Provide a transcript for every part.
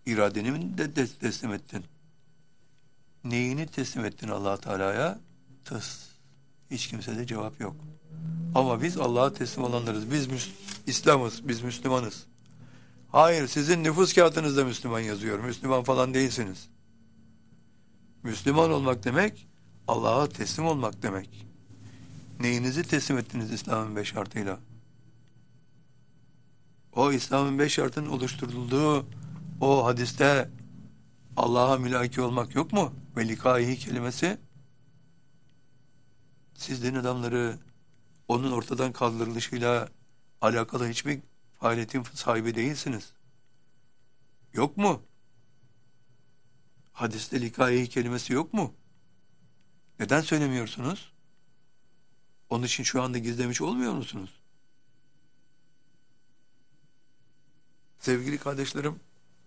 İradeni de teslim ettin. Neyini teslim ettin Allah Teala'ya? Tıs. Hiç kimsede cevap yok. Ama biz Allah'a teslim olanlarız. Biz İslam'ız, biz Müslümanız. Hayır, sizin nüfus kağıdınızda Müslüman yazıyor. Müslüman falan değilsiniz. Müslüman olmak demek, Allah'a teslim olmak demek. Neyinizi teslim ettiniz İslam'ın 5 şartıyla? O İslam'ın 5 şartının oluşturulduğu o hadiste Allah'a mülaki olmak yok mu? Ve likaihi kelimesi. Siz din adamları onun ortadan kaldırılışıyla alakalı hiçbir faaliyetin sahibi değilsiniz. Yok mu? Hadiste likaihi kelimesi yok mu? Neden söylemiyorsunuz? Onun için şu anda gizlemiş olmuyor musunuz? Sevgili kardeşlerim,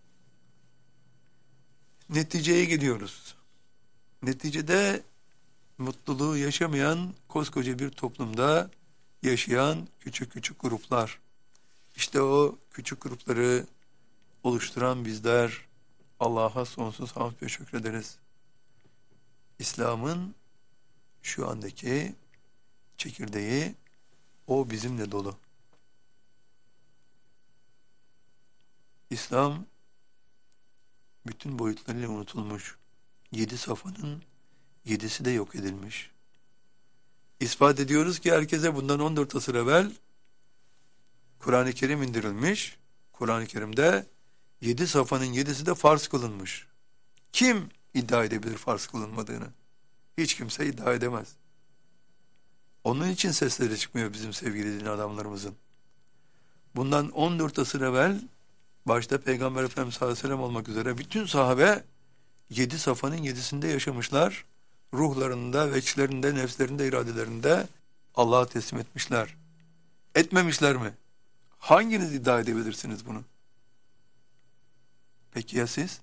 neticeye gidiyoruz. Neticede mutluluğu yaşamayan koskoca bir toplumda yaşayan küçük küçük gruplar. İşte o küçük grupları oluşturan bizler Allah'a sonsuz hamd ve şükrederiz. İslam'ın şu andaki çekirdeği o bizimle dolu. İslam bütün boyutlarıyla unutulmuş. 7 safhanın 7'si de yok edilmiş. İspat ediyoruz ki herkese bundan 14 asır evvel Kur'an-ı Kerim indirilmiş. Kur'an-ı Kerim'de 7 safhanın 7'si de farz kılınmış. Kim iddia edebilir farz kılınmadığını? Hiç kimse iddia edemez. Onun için sesleri çıkmıyor bizim sevgili din adamlarımızın. Bundan 14 asır evvel başta Peygamber Efendimiz sallallahu aleyhi ve sellem olmak üzere bütün sahabe 7 safhanın 7'sinde yaşamışlar. Ruhlarında, veçlerinde, nefslerinde, iradelerinde Allah'a teslim etmişler. Etmemişler mi? Hanginiz iddia edebilirsiniz bunu? Peki ya siz?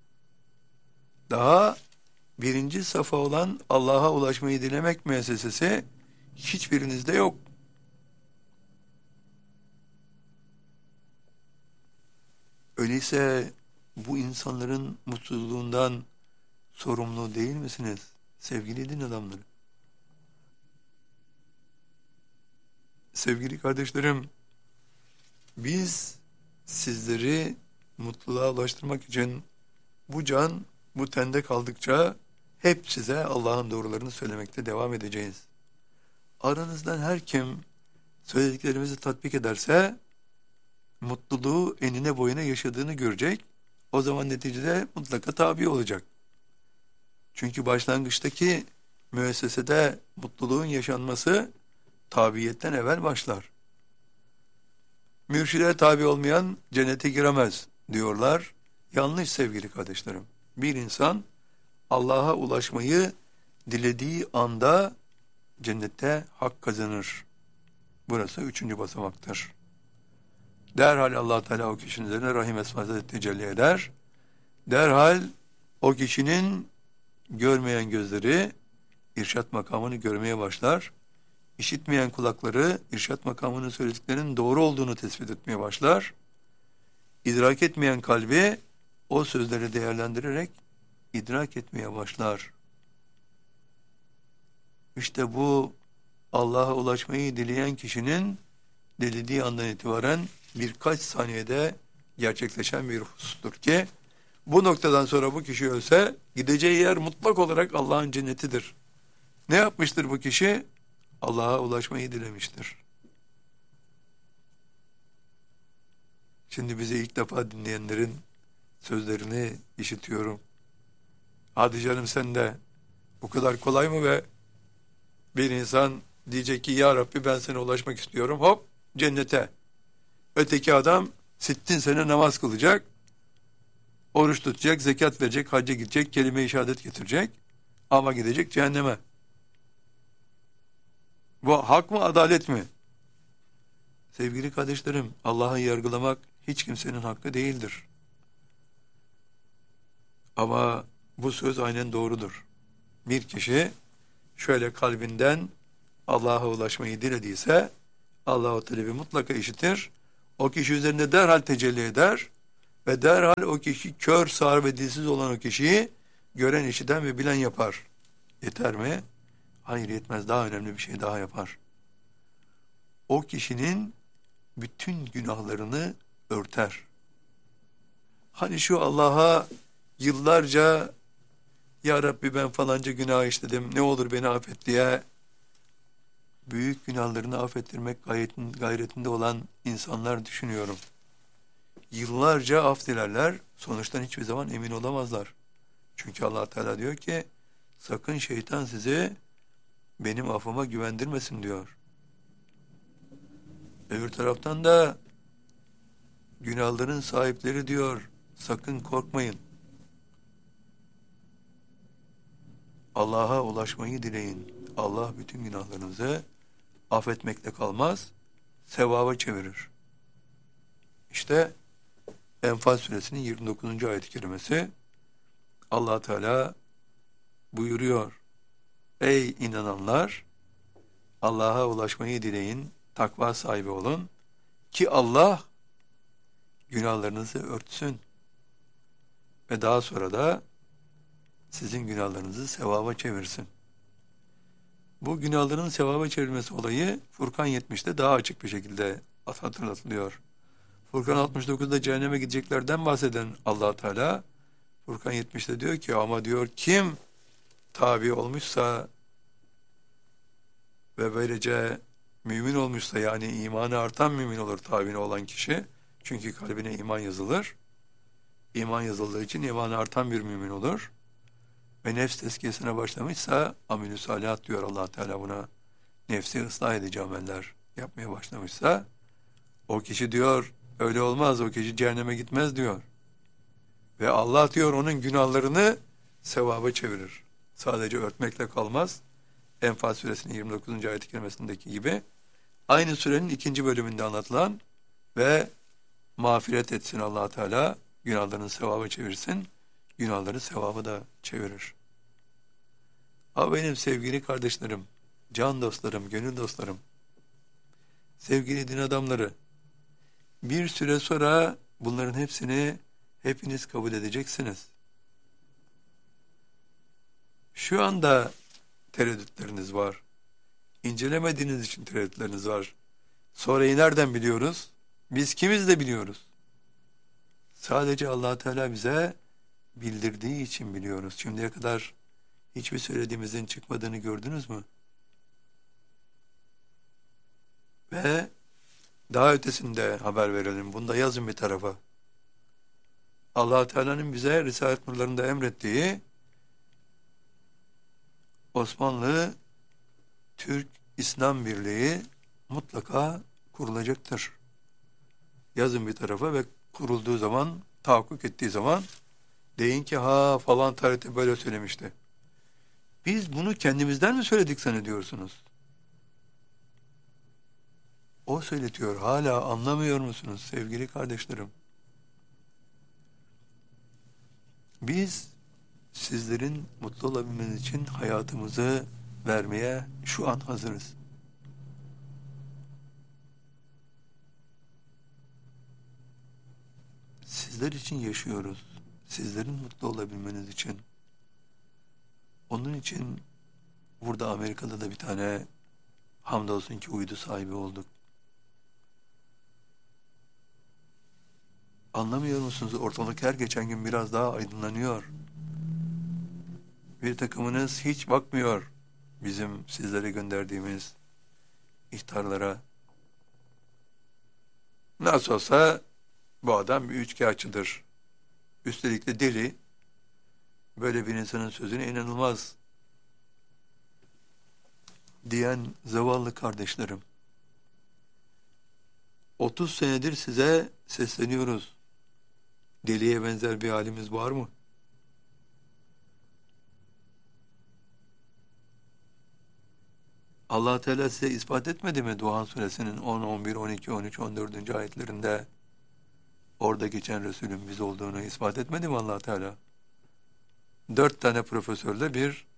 Daha birinci safa olan Allah'a ulaşmayı dilemek müessesesi hiçbirinizde yok. Öyleyse bu insanların mutsuzluğundan sorumlu değil misiniz sevgili din adamları? Sevgili kardeşlerim, biz sizleri mutluluğa ulaştırmak için bu can bu tende kaldıkça hep size Allah'ın doğrularını söylemekte devam edeceğiz. Aranızdan her kim söylediklerimizi tatbik ederse mutluluğu enine boyuna yaşadığını görecek. O zaman neticede mutlaka tabi olacak. Çünkü başlangıçtaki müessesede mutluluğun yaşanması tabiiyetten evvel başlar. Mürşide tabi olmayan cennete giremez diyorlar. Yanlış sevgili kardeşlerim. Bir insan Allah'a ulaşmayı dilediği anda cennette hak kazanır. Burası 3. basamaktır. Derhal Allah Teala o kişinin üzerine rahim esmasıyla tecelli eder. Derhal o kişinin görmeyen gözleri irşat makamını görmeye başlar. İşitmeyen kulakları irşat makamının söylediklerinin doğru olduğunu tespit etmeye başlar. İdrak etmeyen kalbi o sözleri değerlendirerek idrak etmeye başlar. İşte bu Allah'a ulaşmayı dileyen kişinin dilediği andan itibaren birkaç saniyede gerçekleşen bir husustur ki bu noktadan sonra bu kişi ölse gideceği yer mutlak olarak Allah'ın cennetidir. Ne yapmıştır bu kişi? Allah'a ulaşmayı dilemiştir. Şimdi bizi ilk defa dinleyenlerin sözlerini işitiyorum. Hadi canım sen de bu kadar kolay mı be? Bir insan diyecek ki ya Rabbi ben sana ulaşmak istiyorum. Hop cennete. Öteki adam 60 sene namaz kılacak. Oruç tutacak, zekat verecek, hacca gidecek, kelime-i şehadet getirecek. Ama gidecek cehenneme. Bu hak mı, adalet mi? Sevgili kardeşlerim, Allah'ı yargılamak hiç kimsenin hakkı değildir. Ama bu söz aynen doğrudur. Bir kişi şöyle kalbinden Allah'a ulaşmayı dilediyse Allah o talebi mutlaka işitir. O kişi üzerinde derhal tecelli eder Ve derhal o kişi kör, sağır ve dilsiz olan o kişiyi gören, işiten ve bilen yapar. Yeter mi? Hayır, yetmez. Daha önemli bir şey daha yapar. O kişinin bütün günahlarını örter. Hani şu Allah'a yıllarca ya Rabbi ben falanca günah işledim, ne olur beni affet diye büyük günahlarını affettirmek gayretinde olan insanlar düşünüyorum. Yıllarca af dilerler, sonuçtan hiçbir zaman emin olamazlar. Çünkü Allah Teala diyor ki, sakın şeytan sizi benim affıma güvendirmesin diyor. Öbür taraftan da günahların sahipleri diyor, sakın korkmayın. Allah'a ulaşmayı dileyin. Allah bütün günahlarınızı affetmekle kalmaz, sevaba çevirir. İşte Enfal suresinin 29. ayet-i kerimesi Allah Teala buyuruyor. Ey inananlar! Allah'a ulaşmayı dileyin, takva sahibi olun ki Allah günahlarınızı örtsün ve daha sonra da sizin günahlarınızı sevaba çevirsin. Bu günahların sevaba çevrilmesi olayı Furkan 70'te daha açık bir şekilde hatırlatılıyor. Furkan 69'da cehenneme gideceklerden bahseden Allah Teala Furkan 70'te diyor ki ama diyor kim tabi olmuşsa ve böylece mümin olmuşsa, yani imanı artan mümin olur tabi olan kişi. Çünkü kalbine iman yazılır. İman yazıldığı için imanı artan bir mümin olur. Ve nefs tezkiyesine başlamışsa amelü salihat diyor Allah Teala buna. Nefsi ıslah edici ameller yapmaya başlamışsa o kişi diyor öyle olmaz, o kişi cehenneme gitmez diyor. Ve Allah diyor onun günahlarını sevaba çevirir. Sadece örtmekle kalmaz. Enfal suresinin 29. ayet-i kerimesindeki gibi aynı surenin 2. bölümünde anlatılan ve mağfiret etsin Allah Teala, günahlarını sevaba çevirsin, günahları sevaba da çevirir. Ha benim sevgili kardeşlerim, can dostlarım, gönül dostlarım, sevgili din adamları, bir süre sonra bunların hepsini hepiniz kabul edeceksiniz. Şu anda tereddütleriniz var. İncelemediğiniz için tereddütleriniz var. Sonrayı nereden biliyoruz? Biz kimiz de biliyoruz. Sadece Allah Teala bize bildirdiği için biliyoruz. Şimdiye kadar hiçbir söylediğimizin çıkmadığını gördünüz mü? Ve daha ötesinde haber verelim. Bunu da yazın bir tarafa. Allah Teala'nın bize Risalet nurlarında emrettiği Osmanlı Türk İslam Birliği mutlaka kurulacaktır. Yazın bir tarafa ve kurulduğu zaman, tahakkuk ettiği zaman deyin ki ha falan tarihte böyle söylemişti. Biz bunu kendimizden mi söyledik zannediyorsunuz? O söyletiyor. Hala anlamıyor musunuz sevgili kardeşlerim? Biz sizlerin mutlu olabilmeniz için hayatımızı vermeye şu an hazırız. Sizler için yaşıyoruz. Sizlerin mutlu olabilmeniz için. Onun için burada Amerika'da da bir tane hamdolsun ki uydu sahibi olduk. Anlamıyor musunuz? Ortalık her geçen gün biraz daha aydınlanıyor. Bir takımınız hiç bakmıyor bizim sizlere gönderdiğimiz ihtarlara. Nasıl olsa bu adam bir üçkağıtçıdır. Üstelik de deli. Böyle bir insanın sözüne inanılmaz diyen zavallı kardeşlerim. 30 senedir size sesleniyoruz. Deliye benzer bir halimiz var mı? Allah Teala size ispat etmedi mi Duhan suresinin 10, 11, 12, 13, 14. ayetlerinde orada geçen Resulün biz olduğunu ispat etmedi mi Allah Teala? 4 tane profesörle bir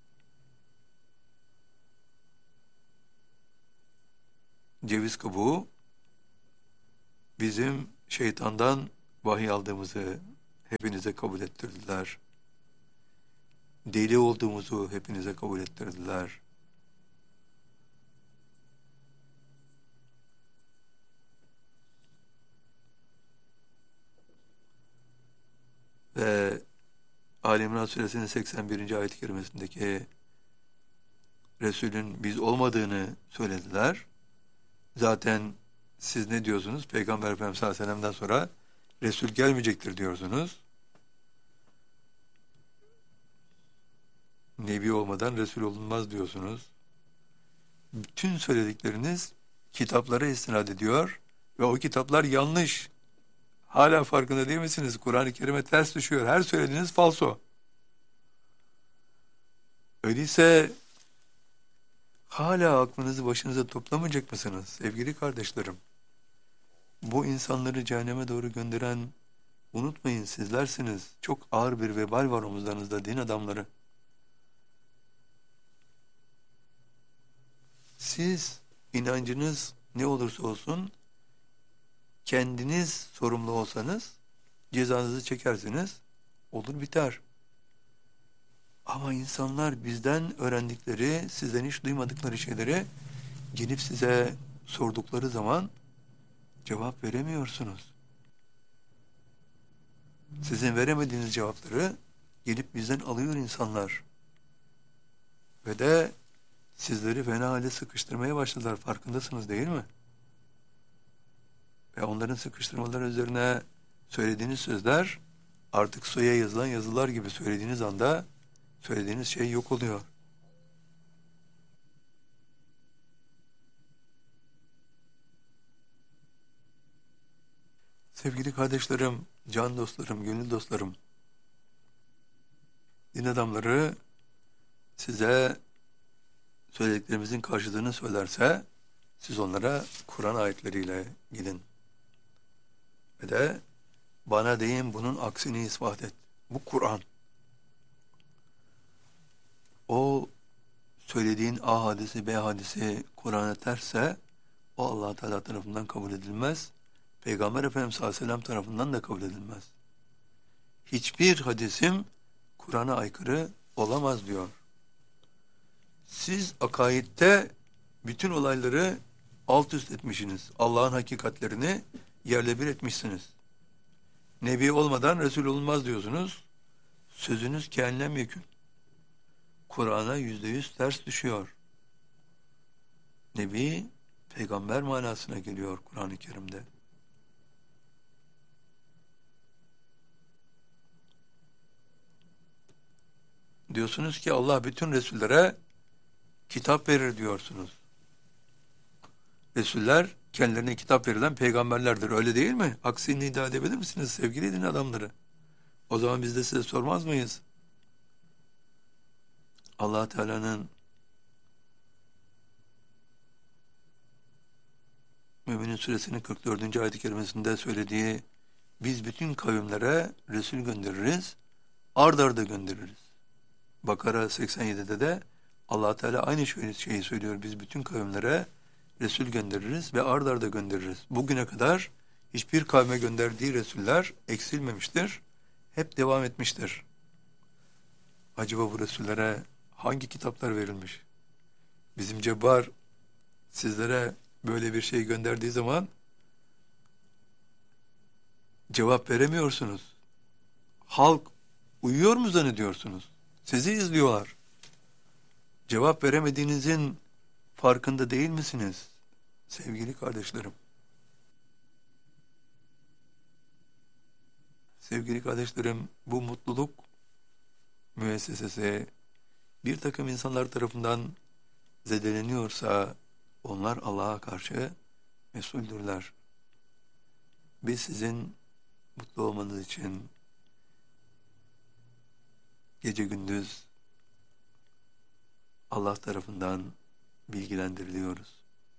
ceviz kabuğu bizim şeytandan vahiy aldığımızı hepinize kabul ettirdiler. Deli olduğumuzu hepinize kabul ettirdiler. Ve Ali İmran Suresinin 81. ayet-i kerimesindeki Resulün biz olmadığını söylediler. Zaten siz ne diyorsunuz? Peygamber Efendimiz sallallahu aleyhi ve sellem'den sonra Resul gelmeyecektir diyorsunuz. Nebi olmadan Resul olunmaz diyorsunuz. Bütün söyledikleriniz kitaplara istinad ediyor ve o kitaplar yanlış. Hala farkında değil misiniz? Kur'an-ı Kerim'e ters düşüyor. Her söylediğiniz falso. Öyleyse hala aklınızı başınıza toplamayacak mısınız sevgili kardeşlerim? Bu insanları cehenneme doğru gönderen, unutmayın sizlersiniz. Çok ağır bir vebal var omuzlarınızda din adamları. Siz inancınız ne olursa olsun kendiniz sorumlu olsanız cezanızı çekersiniz, olur biter. Ama insanlar bizden öğrendikleri, sizden hiç duymadıkları şeyleri gelip size sordukları zaman cevap veremiyorsunuz. Sizin veremediğiniz cevapları gelip bizden alıyor insanlar. Ve de sizleri fena halde sıkıştırmaya başladılar. Farkındasınız değil mi? Ve onların sıkıştırmaları üzerine söylediğiniz sözler artık suya yazılan yazılar gibi söylediğiniz anda söylediğiniz şey yok oluyor. Sevgili kardeşlerim, can dostlarım, gönül dostlarım, din adamları size söylediklerimizin karşılığını söylerse siz onlara Kur'an ayetleriyle gidin. Ve de bana deyin bunun aksini ispat et. Bu Kur'an. O söylediğin A hadisi, B hadisi Kur'an'a terse o Allah Teala tarafından kabul edilmez. Peygamber Efendimiz sallallahu aleyhi ve sellem tarafından da kabul edilmez. Hiçbir hadisim Kur'an'a aykırı olamaz diyor. Siz akaidde bütün olayları alt üst etmişsiniz. Allah'ın hakikatlerini yerle bir etmişsiniz. Nebi olmadan Resul olunmaz diyorsunuz. Sözünüz kâinem yekün. Kur'an'a %100 ters düşüyor. Nebi, peygamber manasına geliyor Kur'an-ı Kerim'de. Diyorsunuz ki Allah bütün Resullere kitap verir diyorsunuz. Resuller kendilerine kitap verilen peygamberlerdir. Öyle değil mi? Aksini iddia edebilir misiniz sevgili din adamları? O zaman biz de size sormaz mıyız? Allah Teala'nın Mü'minin Suresinin 44. ayet-i kerimesinde söylediği biz bütün kavimlere Resul göndeririz, ard arda göndeririz. Bakara 87'de de Allah Teala aynı şeyi söylüyor. Biz bütün kavimlere Resul göndeririz ve ard arda göndeririz. Bugüne kadar hiçbir kavme gönderdiği Resuller eksilmemiştir. Hep devam etmiştir. Acaba bu Resullere hangi kitaplar verilmiş? Bizim Cebbar sizlere böyle bir şey gönderdiği zaman cevap veremiyorsunuz. Halk uyuyor mu zannediyorsunuz? Sizi izliyorlar. Cevap veremediğinizin farkında değil misiniz? Sevgili kardeşlerim. Sevgili kardeşlerim, bu mutluluk müessesesi bir takım insanlar tarafından zedeleniyorsa onlar Allah'a karşı mesuldürler. Biz sizin mutlu olmanız için gece gündüz Allah tarafından bilgilendiriliyoruz.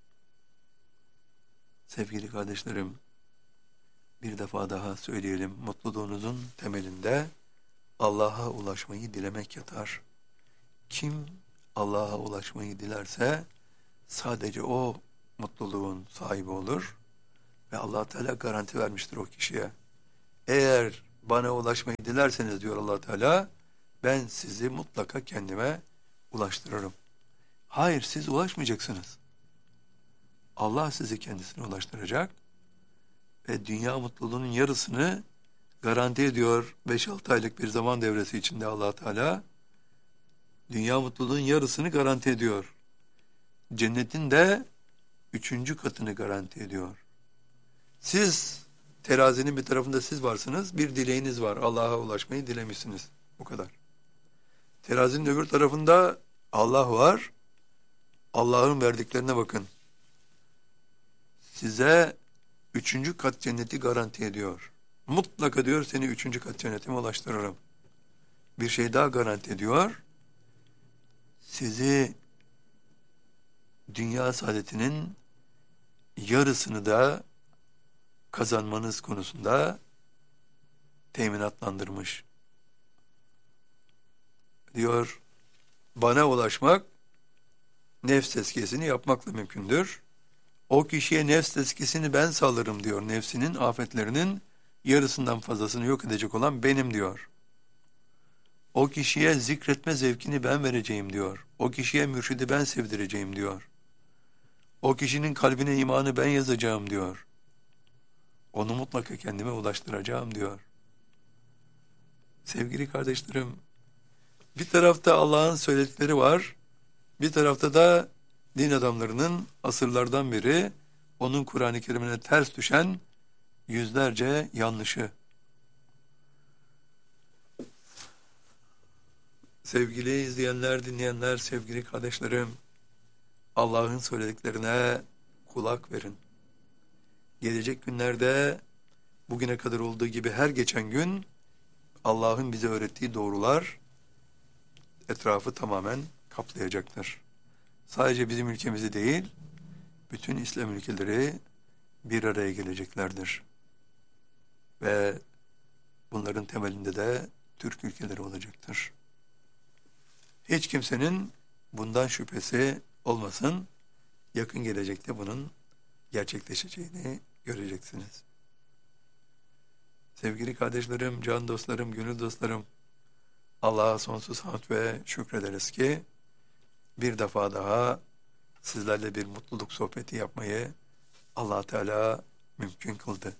Sevgili kardeşlerim, bir defa daha söyleyelim, mutluluğunuzun temelinde Allah'a ulaşmayı dilemek yatar. Kim Allah'a ulaşmayı dilerse sadece o mutluluğun sahibi olur ve Allah Teala garanti vermiştir o kişiye. Eğer bana ulaşmayı dilerseniz diyor Allah Teala, ben sizi mutlaka kendime ulaştırırım. Hayır, siz ulaşmayacaksınız. Allah sizi kendisine ulaştıracak ve dünya mutluluğunun yarısını garanti ediyor. 5-6 aylık bir zaman devresi içinde Allah Teala dünya mutluluğunun yarısını garanti ediyor. Cennetin de 3. katını garanti ediyor. Siz, terazinin bir tarafında siz varsınız, bir dileğiniz var. Allah'a ulaşmayı dilemişsiniz. Bu kadar. Terazinin öbür tarafında Allah var. Allah'ın verdiklerine bakın. Size 3. kat cenneti garanti ediyor. Mutlaka diyor, seni 3. kat cennetime ulaştırırım. Bir şey daha garanti ediyor. Sizi dünya saadetinin yarısını da kazanmanız konusunda teminatlandırmış. Diyor, bana ulaşmak nefs tezkiyesini yapmakla mümkündür. O kişiye nefs tezkiyesini ben sağlarım diyor. Nefsinin afetlerinin yarısından fazlasını yok edecek olan benim diyor. O kişiye zikretme zevkini ben vereceğim diyor. O kişiye mürşidi ben sevdireceğim diyor. O kişinin kalbine imanı ben yazacağım diyor. Onu mutlaka kendime ulaştıracağım diyor. Sevgili kardeşlerim, bir tarafta Allah'ın söyledikleri var, bir tarafta da din adamlarının asırlardan beri onun Kur'an-ı Kerim'ine ters düşen yüzlerce yanlışı. Sevgili izleyenler, dinleyenler, sevgili kardeşlerim, Allah'ın söylediklerine kulak verin. Gelecek günlerde bugüne kadar olduğu gibi her geçen gün Allah'ın bize öğrettiği doğrular etrafı tamamen kaplayacaktır. Sadece bizim ülkemizi değil, bütün İslam ülkeleri bir araya geleceklerdir. Ve bunların temelinde de Türk ülkeleri olacaktır. Hiç kimsenin bundan şüphesi olmasın, yakın gelecekte bunun gerçekleşeceğini göreceksiniz. Sevgili kardeşlerim, can dostlarım, gönül dostlarım, Allah'a sonsuz hamd ve şükrederiz ki bir defa daha sizlerle bir mutluluk sohbeti yapmayı Allah Teala mümkün kıldı.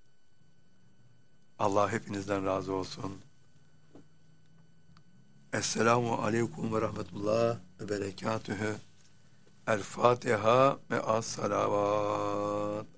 Allah hepinizden razı olsun. Esselamu aleyküm ve rahmetullah ve berekatühü. El Fatiha ve as-salavat.